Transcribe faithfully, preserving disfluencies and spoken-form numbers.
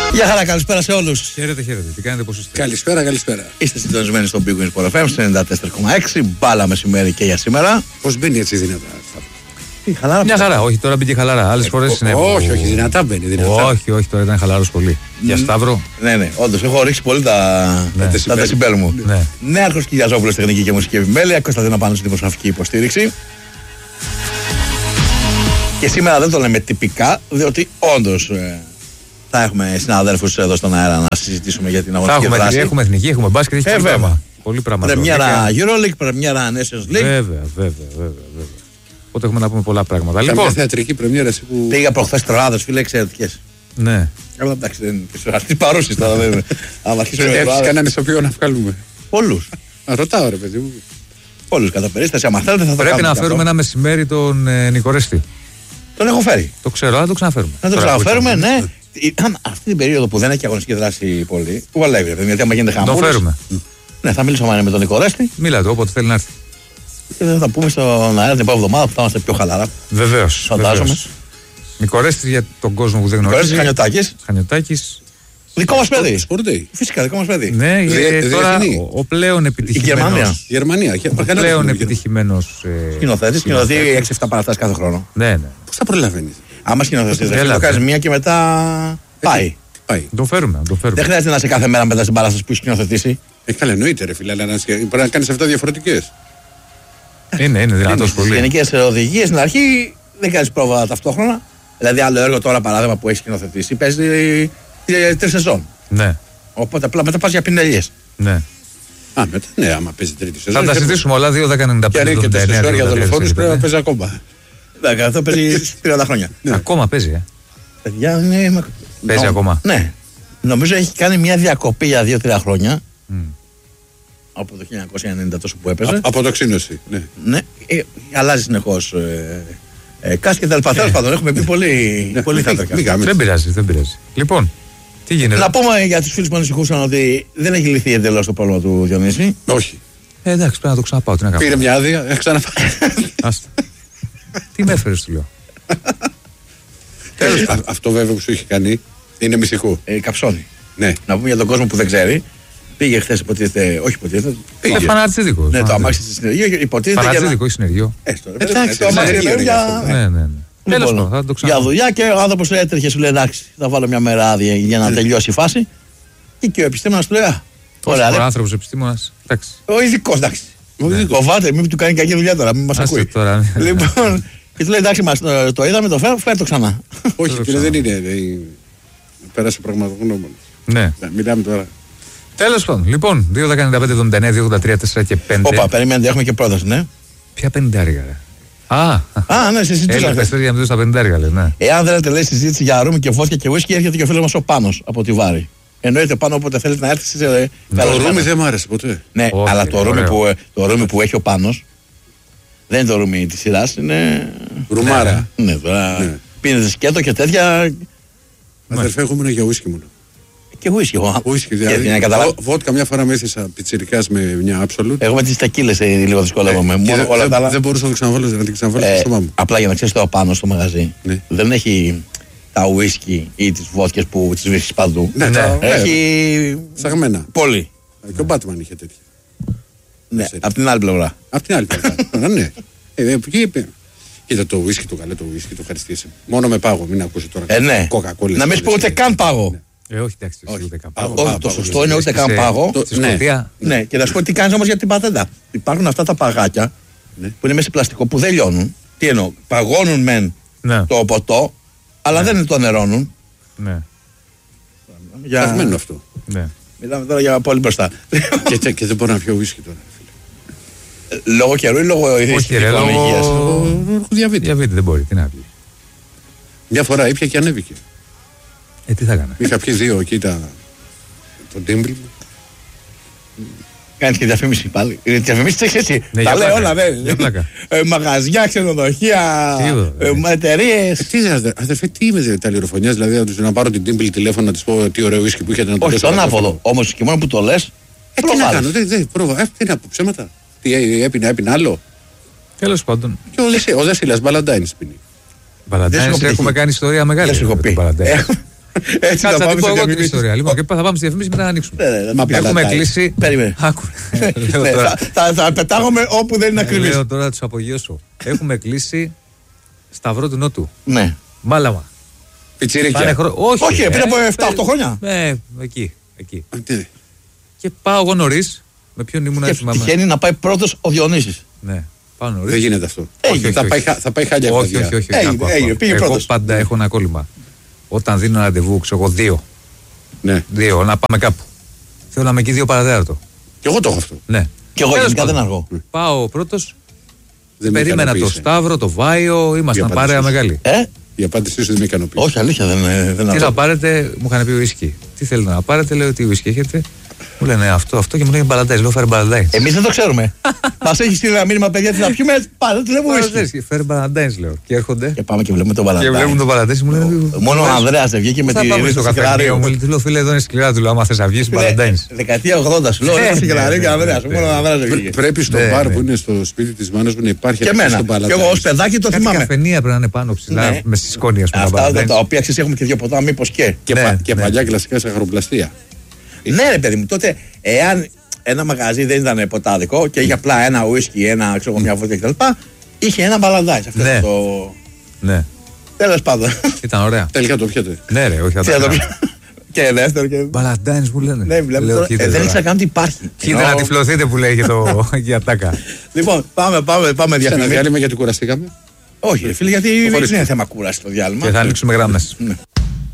Γεια χαρά, καλησπέρα σε όλους. Χαίρετε, χαίρετε. Τι κάνετε, πώς είστε? Καλησπέρα, καλησπέρα. Είστε συντονισμένοι στο Big Wings Sport εφ εμ ενενήντα τέσσερα κόμμα έξι. Μπάλα μεσημέρι και για σήμερα. Πώς μπαίνει έτσι δυνατά? Τι, χαλάρα. Μια χαρά, όχι τώρα μπήκε χαλαρά. Άλλες φορές είναι. Όχι, όχι, δυνατά μπαίνει. Δυνατά. Όχι, όχι, τώρα ήταν χαλαρός πολύ. Για Σταύρο. Ναι, ναι, όντως έχω ρίξει πολύ τα, Ναι. τα δεσιμπέλ μου. Ναι. Νέαρχος Κυριαζόπουλος, τεχνική και μουσική επιμέλεια. Κωνσταντίνα Πάνος, δημοσιογραφική υποστήριξη. Και σήμερα δεν το λέμε τυπικά, διότι όντως ε, θα έχουμε συναδέλφους εδώ στον αέρα να συζητήσουμε για την Θα αγωνιστική έχουμε, δράση. έχουμε εθνική, έχουμε μπάσκετ, έχει Ε, πολύ βέβαια. πράγμα. Πολύ πράγμα. Πρεμιέρα EuroLeague, πρεμιέρα Nations League. Βέβαια, βέβαια, βέβαια, βέβαια. Οπότε έχουμε να πούμε πολλά πράγματα. Καμιά Λοιπόν, θεατρική πρεμιέρα εσύ που. Πήγα προχθές τροάδες, φίλε, εξαιρετικές. ναι. Αλλά εντάξει, δεν είναι αυτή παρούσεις τώρα. Δεν... Αν αρχίσουμε με Έχεις τροάδες. κανέναν ηθοποιό να βγάλουμε? Πολλούς. Α, ρωτάω ρε παιδί μου. Πολλούς κατά περίσταση. Αν θέλετε θα το Πρέπει κάνουμε να και φέρουμε αυτό. ένα μεσημέρι τον ε, Νικορέστη. Τον έχω φέρει. Το ξέρω, αλλά το ξαναφέρουμε. Να το Τώρα που ξαναφέρουμε, ήταν. ναι. Αν αυτή την περίοδο που δεν έχει αγωνιστική δράση πολύ, που βαλεύει, ρε παιδί, γιατί άμα γίνεται Το χαμούλης. φέρουμε. Ναι, θα μιλήσω μαζί με τον Νικορέστη Μίλατε, όποτε θέλει να έρθει. και θα τα πούμε στον αέρα την επόμενη εβδομάδα που θα είμαστε πιο χαλαρά. Βεβαίως. Φαντάζομαι. βεβαίως. Νικορέστης για τον κόσμο που δεν Νικορέστης γνωρίζει. Χανιωτάκης. Χανιωτάκης. Δικό μας παιδί. Sport Day. Φυσικά, δικό μας παιδί. Ναι, Διε- ε, τώρα διεθνή. ο, ο πλέον επιτυχημένος. Γερμανία. Γερμανία. Ο πλέον επιτυχημένος. Ε, Σκηνοθέτη, σκηνοθετεί έξι εφτά παραστάσεις κάθε χρόνο. Ναι, ναι. Πώς θα προλαβαίνεις? Άμα σκηνοθετεί, δεν Έλα, το κάνει ναι. μία και μετά πάει. Πάει. Να το φέρουμε, να το Δεν φέρουμε. χρειάζεται να είσαι κάθε μέρα μετά στην παράσταση που έχει σκηνοθετήσει. Ε, καλά, εννοείται ρε φίλε, αλλά να σκε- πρέπει να κάνεις αυτά διαφορετικές. Είναι, είναι δυνατός πολύ. Γενικές οδηγίες στην αρχή δεν κάνει πρόβα ταυτόχρονα. Δηλαδή, άλλο έργο τώρα παράδειγμα που έχει σκηνοθετήσει παίζει τρει σεζόν. Ναι, Οπότε απλά μετά πα για πινελιές. ναι. Α, μετά, ναι, άμα παίζει τρίτη Θα σεζόν. τα και- συζητήσουμε όλα. δύο δέκα ενενήντα Και πέντε αν είναι και εβδομήντα εννέα, τέσσερις ώρες για τριάντα τρία, δολοφόνους πρέπει να τριάντα παίζει ακόμα. Εντάξει, αυτό παίζει τριάντα χρόνια. Ναι. Ακόμα παίζει, ε. Παιδιά, είναι... Παίζει Νο- ακόμα. Ναι. Νομίζω έχει κάνει μια διακοπή για δύο τρία χρόνια. Μμ. Από το χίλια εννιακόσια ενενήντα τόσο που έπαιζε. Α- Από το ξύνωση. Ναι. Ναι, ε, αλλάζει συνεχώ. Ε, ε, Κάση και τα λοιπά. Τέλος πάντων, έχουμε πει πολύ, πολύ θα Μην κάνουμε. Δεν πειράζει, δεν πειράζει. Λοιπόν, τι γίνεται. Να πούμε για τους φίλους που ανησυχούσαν ότι δεν έχει λυθεί εντελώς το πρόβλημα του Διονύση. Όχι. Ε, εντάξει, πρέπει να το ξαναπάω. Τι να κάνω. Πήρε μια άδεια, ε, ξαναπάει. Άστα. Τι με έφερες, του λέω. Τέλος, α- Αυτό βέβαια που σου είχε κάνει είναι μυστικό. Ε, καψώνει. Ναι. Να πούμε για τον κόσμο που δεν ξέρει. Πήγε χθε, υποτίθεται. Όχι, υποτίθεται. Είναι φανατσίδικο. Ναι, το αμάξι στη συνεργείο. Υποτίθεται. για να- Φανατσίδικο ή συνεργείο. Έστω, ρε, Εντάξει, το αμάξι ναι, είναι ναι, για- ναι, Ναι, ναι, ναι. Τέλος Λοιπόν, πάντων, θα το για ξαναπάω. δουλειά και ο άνθρωπο έτρεχε, σου λέει εντάξει, θα βάλω μια μέρα άδεια για να τελειώσει η φάση. Και, και ο επιστήμονα του λέει: Α, ωραία, Ο ρε. άνθρωπος επιστήμονας. Εντάξει. Ο ειδικό, εντάξει. Ο ειδικός. Φοβάται, μην του κάνει κακή δουλειά τώρα, μην μα Άστε ακούει. τώρα, ναι. Λοιπόν, και του λέει: Εντάξει, μας, το, το είδαμε, το φέρ, φέρ το ξανά. Όχι, Το κύριε, ξέρω. δεν είναι. ε, Πέρασε ο πραγματογνώμονας. Ναι. Ναι, μιλάμε τώρα. Τέλος πάντων, λοιπόν, δύο δέκα ενενήντα πέντε εβδομήντα εννέα, δύο ογδόντα τρία, τέσσερα και πέντε. Όπα, περιμένετε, έχουμε και πρόταση, ναι. Ποια πενηντάρια, ρε. Α, Α, ναι, συζητήσαμε. έλα, χθες. πες για να μην δώσεις τα πενηντάρια, λέει, ναι. Εάν θέλετε, λέει συζήτηση για ρούμι και φώτια και ουίσκι, έρχεται και ο φίλο μα ο Πάνος από τη Βάρη. Εννοείται πάνω όποτε θέλετε να έρθετε. Σε... Το ρούμι δεν μ' άρεσε ποτέ. Ναι, Όχι, αλλά το ρούμι, ωραίο. που, το ρούμι που έχει ο Πάνος δεν είναι το ρούμι τη σειρά, είναι. Ρουμάρα. Ναι, τώρα. Ναι. Πίνετε σκέτο και τέτοια. Αδερφέ, εγώ ήμουν για ουίσκι μόνο. Και ουίσκι. εγώ. Ουίσκι, Και για να δηλαδή. καταλάβω. Βο- Βότκα μια φορά με έθεσα πιτσιρικάς με μια Absolute. Εγώ με τι τεκίλε λίγο δυσκολεύομαι. Και Μόνο δεν- όλα δεν- τα άλλα. Δεν μπορούσα να το ξαναβάλω, να την ξαναβάλω στο Ε, στόμα μου. απλά για να ξέρει το πάνω στο μαγαζί. Ναι. Δεν έχει τα ουίσκι ή τι βότκες που τι βρίσκει παντού. Ναι, Ναι. τα- ναι, Έχει. Ψαγμένα. Πολύ. Και ο Μπάτμαν είχε τέτοια. Ναι, Ξέρεις. από την άλλη πλευρά. Απ' την άλλη πλευρά. Α, ναι. Ε, ε, εκεί είπε. Κοίτα το ουίσκι, το καλό το ουίσκι, το ευχαριστήσει. Μόνο με πάγο, μην ακούσει τώρα. Ε, ναι. Coca-Cola. Να μην σου πω ούτε καν πάγο. Ε, όχι, εντάξει, όχι, ούτε καν. Πάγο, Όχι, πάγο, το πάγο, σωστό είναι ούτε καν Σε- πάγο. το- Στη ναι. Σκωτία. Ναι, και να σου πω τι κάνει όμω για την πατέντα. Υπάρχουν αυτά τα παγάκια Ναι. που είναι μέσα σε πλαστικό που δεν λιώνουν. Τι εννοώ, παγώνουν μεν Ναι, το ποτό, αλλά δεν το νερώνουν. ναι, Για... Ψαγμένο αυτό. ναι. Μιλάμε τώρα για πολύ μπροστά. και, τε- και δεν μπορώ να πιω ουίσκι τώρα. Λόγω καιρού ή λόγω Όχι, ρε, ηθικών υγείας? λόγω... Έχω διαβήτη. Διαβήτη δεν μπορεί, τι να πει. Μια φορά ήπια και ανέβηκε. Ε, τι θα έκανε. Είχα πιει δύο εκεί τα. Το ντύμπλ. Κάνει και διαφήμιση πάλι. Ε, Διαφήμιση τι έχει εσύ. Ναι, Τα για λέει πλάκα. όλα, δεν. Για πλάκα. Ε, Μαγαζιά, ξενοδοχεία, Τίποτα, εταιρείε. Τι είσαι, αδε- αδερφέ, τι είμαι δε, τα λιροφωνιά, δηλαδή να, τους, να πάρω την τύμπλη τηλέφωνο να τη πω τι ωραίο ουίσκι που είχατε να το Όχι, δώσω τον ραδιόφωνο. άποδο. Όμω και μόνο που το λε. Ε, τι να κάνω, δεν δε, πρόβα. Ε, τι να πω, ψέματα. Τι ε, έπινε, έπινε άλλο. Τέλος πάντων. Και ο, Δεσί- ο Δέσιλας Μπαλαντάινης πίνει. Δεν σου Μπαλαντάινης έχω πει. έχουμε κάνει ιστορία μεγάλη. Δεν σου έχω με πει. τον Μπαλαντάινης. Έχω- Έτσι Κάτσε θα να πάμε την πω σε εγώ την διαφημίσεις. ιστορία. Λοιπόν, και θα πάμε στη διαφήμιση μετά να ανοίξουμε. Ναι, ναι, ναι. Μα Έχουμε παλατάει. κλείσει. Περίμενε. Άκου. Λέω Ναι, τώρα- θα- θα- Θα πετάγομαι όπου δεν είναι ακριβής. Λέω τώρα να του απογειώσω. Έχουμε κλείσει Σταυρό του Νότου. Ναι. Μάλαμα. Πάνε Πιτσιρίκια. χρο... Όχι, Όχι, ε, πριν από ε, επτά οκτώ χρόνια. Ναι, εκεί. εκεί. Τι, Και πάω εγώ νωρί. Με ποιον ήμουν Και έτσι θυμάμαι. τυχαίνει να πάει πρώτος ο Διονύσης. Ναι, πάω νωρί. Δεν γίνεται αυτό. Έγινε. Θα πάει χα- Θα πάει χάλια Όχι, παιδιά. όχι, όχι. Έγινε, άκου, άκου, έγινε, άκου. πήγε Εγώ πρώτος. πάντα έχω ένα κόλλημα. Όταν δίνω ραντεβού, ξέρω εγώ δύο. Ναι. Δύο, να πάμε κάπου. Θέλω να είμαι εκεί δύο παρατέταρτο. Και εγώ το έχω αυτό. Ναι. Και εγώ Τέλος γενικά δεν πάντων. αργώ. Πάω πρώτο. Δεν με Περίμενα το ικανοποίησε. Σταύρο, το Βάιο. Ήμασταν Για παρέα απάντησες. μεγάλη. Ε, Η απάντησή σου δεν με ικανοποιεί. όχι, αλήθεια δεν, δεν Τι αργώ. θα πάρετε, μου είχαν πει ουίσκι. Τι θέλετε να πάρετε, λέω τι ουίσκι έχετε. Μου λένε αυτό, αυτό και μου λένε μπαλαντάι. Λέω φέρε μπαλαντάι. Εμείς δεν το ξέρουμε. Μας έχει στείλει ένα μήνυμα, παιδιά, τι να πιούμε. Πάμε, τι λέμε ουίσκι. Φέρε μπαλαντάι, λέω. Και έρχονται Και πάμε και βλέπουμε τον και Παλαντάι. βλέπουν τον μπαλαντάι. Μου λένε. Μόνο ο Ανδρέας δεν βγήκε με Θα τη πάμε στο ρίζα του καφενείο μου. Σικελαρίου. Του λέω φίλε, εδώ είναι σκληρά. Του λέω άμα θε να βγει μπαλαντάι. Δεκαετία ογδόντα σου λέω, Ναι, ρίζα του ναι, Σικελαρίου και ναι, Ανδρέας. ναι, Μόνο ο ναι. Ανδρέας δεν Πρέ- βγήκε. Πρέπει στο Ναι, μπαρ ναι. που είναι στο σπίτι τη μάνα μου να υπάρχει Και αυτό εμένα. στον Και παλατάκι. εγώ ως παιδάκι το Κάτι θυμάμαι. καφενεία πρέπει να είναι πάνω ψηλά Ναι. με στη σκόνη, α πούμε. Αυτά μπαλαντάι. τα οποία ξέρεις έχουμε και δύο ποτά, μήπως και. Και, Ναι, πα- και ναι. παλιά κλασικά σε αγροπλαστεία. Ναι, ρε παιδί μου, τότε εάν ένα μαγαζί δεν ήταν ποτάδικο και είχε απλά ένα ουίσκι, ένα, ξέρω, εγώ, μια βότκα κτλ. Είχε ένα μπαλαντάι σε αυτό Ναι. το. Ναι, Τέλος πάντων. ήταν ωραία. Τελικά το πιάτε. Ναι, ρε, όχι. θα Τι να τα το κάνω. πιω. Και δεύτερο και. Μπαλαντάι μου λένε. Ναι, βλέπω Λέω, τώρα. κοίτα Ε, δεν τώρα. ήξερα καν τι υπάρχει. Κοίτα Ενώ- να τυφλωθείτε που λέει για το για τάκα. Λοιπόν, πάμε, πάμε, πάμε Σε ένα διαφημίσεις. διάλειμμα γιατί κουραστήκαμε. Όχι, ρε φίλε, γιατί Χωρίς δεν είναι το. θέμα κούραση το διάλειμμα. Και θα ανοίξουμε γράμμες. Ναι.